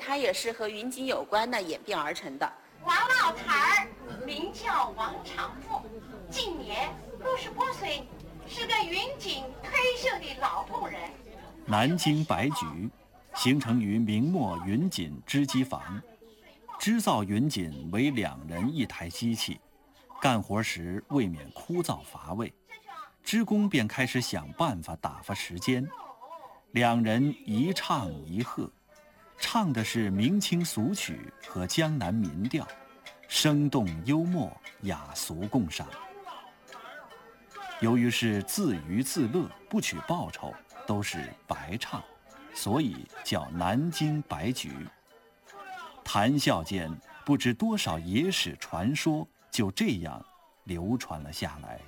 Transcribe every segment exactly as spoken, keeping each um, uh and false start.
它也是和云锦有关的演变而成的。 王老太儿名叫王长富，今年六十八岁，是个云锦退休的老工人。 南京白菊形成于明末云锦织机房，织造云锦为两人一台机器，干活时未免枯燥乏味，织工便开始想办法打发时间。两人一唱一和，唱的是明清俗曲和江南民调，生动幽默，雅俗共赏。由于是自娱自乐，不取报酬，都是白唱，所以叫南京白菊。谈笑间，不知多少野史传说就这样流传了下来。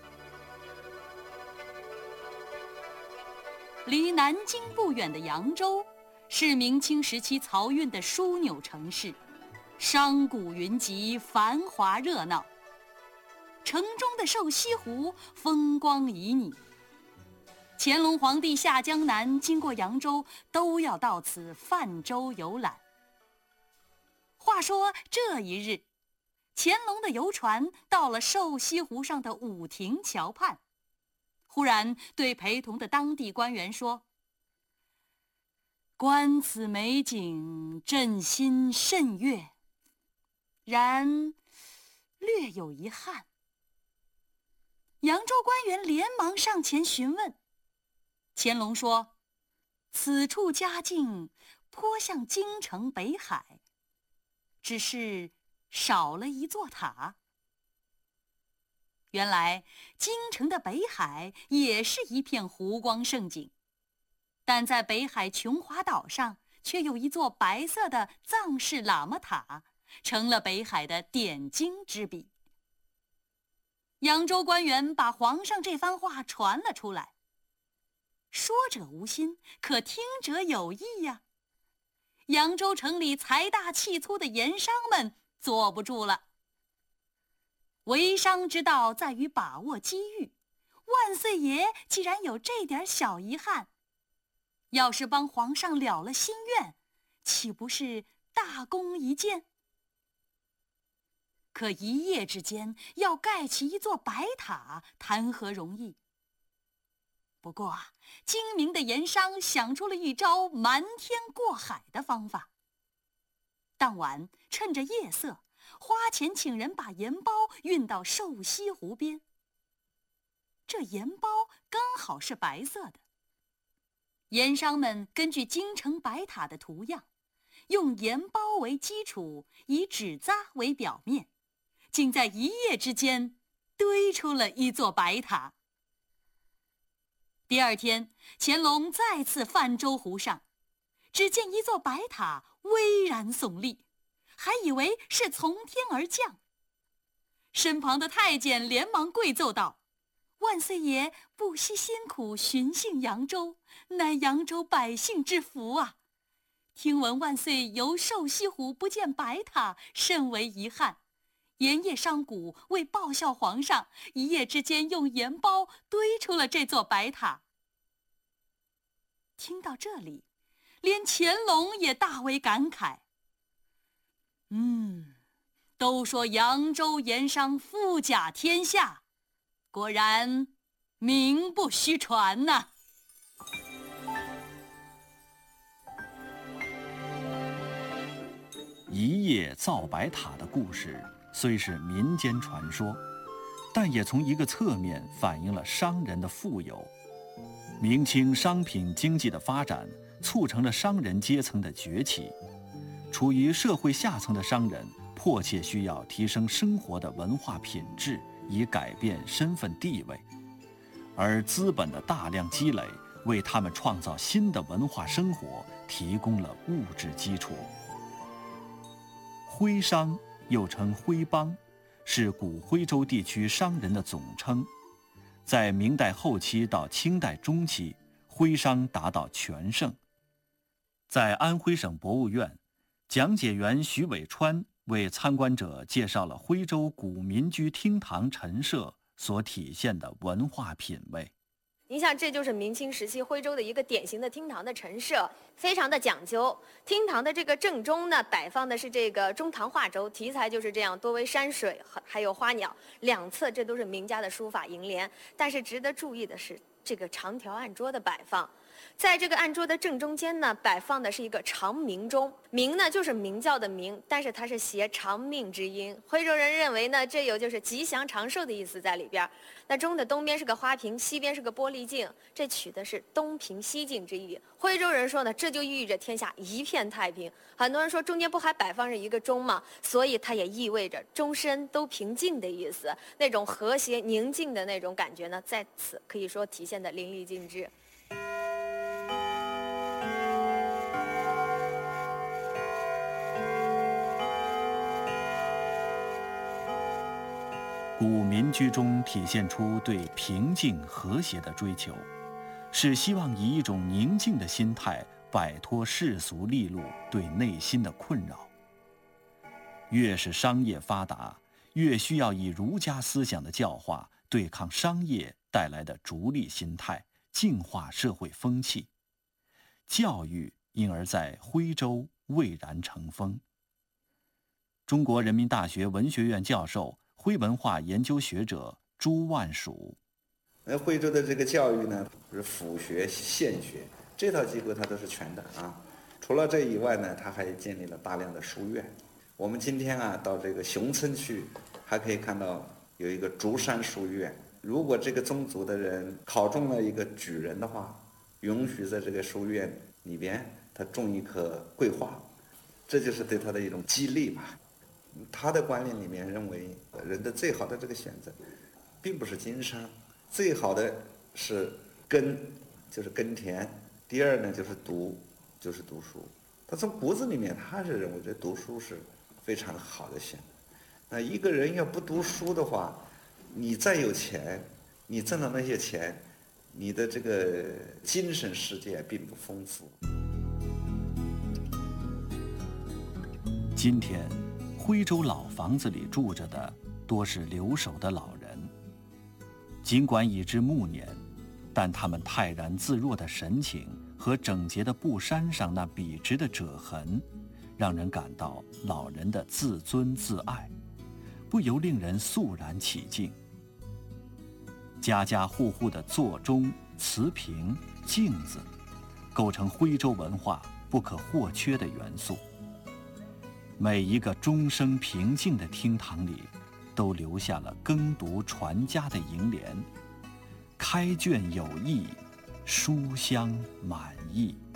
离南京不远的扬州，是明清时期漕运的枢纽城市，商贾云集，繁华热闹。城中的瘦西湖风光旖旎，乾隆皇帝下江南经过扬州，都要到此泛舟游览。话说这一日，乾隆的游船到了瘦西湖上的武亭桥畔，忽然对陪同的当地官员说：“观此美景，朕心甚悦，然略有遗憾。”扬州官员连忙上前询问，乾隆说：“此处佳境颇像京城北海，只是少了一座塔。”原来京城的北海也是一片湖光胜景，但在北海琼华岛上却有一座白色的藏式喇嘛塔，成了北海的点睛之笔。扬州官员把皇上这番话传了出来，说者无心，可听者有意呀。扬州城里财大气粗的盐商们坐不住了。为商之道在于把握机遇，万岁爷既然有这点小遗憾，要是帮皇上了了心愿，岂不是大功一件？可一夜之间要盖起一座白塔，谈何容易？不过啊，精明的盐商想出了一招瞒天过海的方法。当晚趁着夜色，花钱请人把盐包运到瘦西湖边。这盐包刚好是白色的。盐商们根据京城白塔的图样，用盐包为基础，以纸扎为表面，竟在一夜之间堆出了一座白塔。第二天，乾隆再次泛舟湖上，只见一座白塔巍然耸立，还以为是从天而降。身旁的太监连忙跪奏道：“万岁爷不惜辛苦巡幸扬州，乃扬州百姓之福啊！听闻万岁游瘦西湖不见白塔，甚为遗憾。盐业商贾为报效皇上，一夜之间用盐包堆出了这座白塔。”听到这里，连乾隆也大为感慨。嗯，都说扬州盐商富甲天下，果然名不虚传呐、啊。 一夜造白塔的故事虽是民间传说，但也从一个侧面反映了商人的富有。明清商品经济的发展促成了商人阶层的崛起，处于社会下层的商人迫切需要提升生活的文化品质，以改变身份地位，而资本的大量积累为他们创造新的文化生活提供了物质基础。徽商又称徽帮，是古徽州地区商人的总称。在明代后期到清代中期，徽商达到全盛。在安徽省博物院，讲解员徐伟川为参观者介绍了徽州古民居厅堂陈设所体现的文化品味。 您像这就是明清时期徽州的一个典型的厅堂的陈设，非常的讲究。厅堂的这个正中呢，摆放的是这个中堂画轴，题材就是这样，多为山水还有花鸟。两侧这都是名家的书法楹联。但是值得注意的是，这个长条案桌的摆放。在这个案桌的正中间呢，摆放的是一个长明钟，明呢就是明教的明，但是它是谐长命之音。徽州人认为呢，这有就是吉祥长寿的意思在里边。那钟的东边是个花瓶，西边是个玻璃镜，这取的是东平西静之意。徽州人说呢，这就寓意着天下一片太平。很多人说中间不还摆放着一个钟吗？所以它也意味着终身都平静的意思，那种和谐宁静的那种感觉呢，在此可以说体现得淋漓尽致。 古民居中体现出对平静和谐的追求，是希望以一种宁静的心态摆脱世俗利禄对内心的困扰。越是商业发达，越需要以儒家思想的教化对抗商业带来的逐利心态，净化社会风气。教育因而在徽州蔚然成风。中国人民大学文学院教授、徽文化研究学者朱万蜀： 那徽州的这个教育呢，是府学、县学这套机构，它都是全的啊。除了这以外呢，它还建立了大量的书院。我们今天啊，到这个熊村去，还可以看到有一个竹山书院。如果这个宗族的人考中了一个举人的话，允许在这个书院里边他种一棵桂花，这就是对他的一种激励吧。他的观念里面认为，人的最好的这个选择，并不是经商，最好的是耕，就是耕田；第二呢，就是读，就是读书。他从骨子里面，他是认为这读书是非常好的选择。那一个人要不读书的话，你再有钱，你挣到那些钱，你的这个精神世界并不丰富。 今天徽州老房子里住着的多是留守的老人，尽管已至暮年，但他们泰然自若的神情和整洁的布衫上那笔直的褶痕，让人感到老人的自尊自爱，不由令人肃然起敬。家家户户的座钟、瓷瓶、镜子，构成徽州文化不可或缺的元素。每一个钟声平静的厅堂里，都留下了耕读传家的楹联：开卷有益，书香满溢。